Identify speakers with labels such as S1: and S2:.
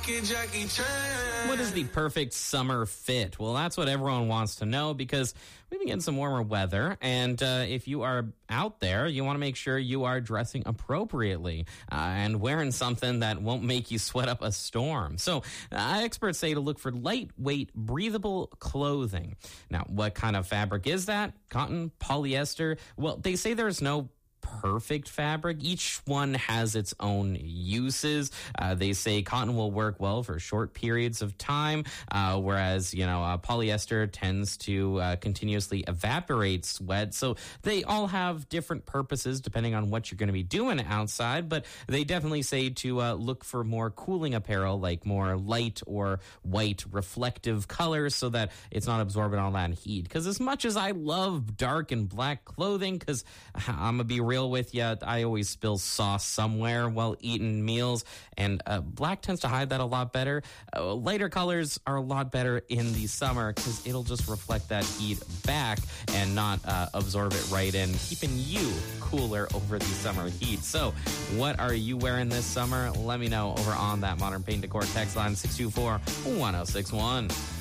S1: What is the perfect summer fit? Well, that's what everyone wants to know because we've been getting some warmer weather. And if you are out there, you want to make sure you are dressing appropriately and wearing something that won't make you sweat up a storm. So experts say to look for lightweight, breathable clothing. Now, what kind of fabric is that? Cotton, polyester? Well, they say there's no perfect fabric. Each one has its own uses. They say cotton will work well for short periods of time, whereas, polyester tends to continuously evaporate sweat. So they all have different purposes depending on what you're going to be doing outside, but they definitely say to look for more cooling apparel, like more light or white reflective colors so that it's not absorbing all that heat. Because as much as I love dark and black clothing, because I'm going to be real with you, I always spill sauce somewhere while eating meals, and black tends to hide that a lot better. Lighter colors are a lot better in the summer because it'll just reflect that heat back and not absorb it right in, keeping you cooler over the summer heat. So what are you wearing this summer? Let me know over on that Modern Paint Decor text line 624-1061.